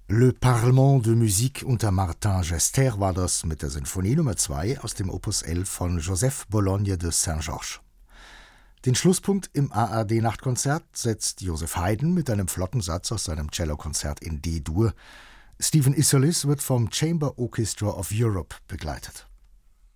Le Parlement de Musique unter Martin Gester war das mit der Sinfonie Nummer 2 aus dem Opus 11 von Joseph Bologne de Saint-Georges. Den Schlusspunkt im ARD-Nachtkonzert setzt Joseph Haydn mit einem flotten Satz aus seinem Cellokonzert in D-Dur. Stephen Isserlis wird vom Chamber Orchestra of Europe begleitet.